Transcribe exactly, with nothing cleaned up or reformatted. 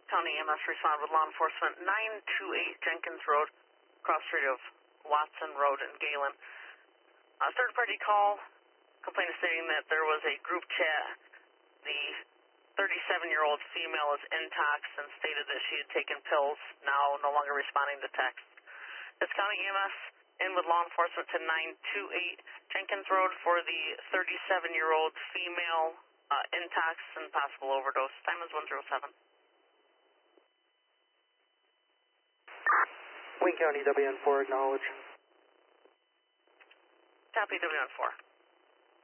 County E M S respond with law enforcement, nine two eight Jenkins Road, cross street of Watson Road in Galen. A third-party call, complaint is stating that there was a group chat. The thirty-seven-year-old female is intox and stated that she had taken pills, now no longer responding to text. This County E M S in with law enforcement to nine two eight Jenkins Road for the thirty-seven-year-old female uh, intox and possible overdose. Time is one oh seven. Wayne County W N four, acknowledge. Copy W N four.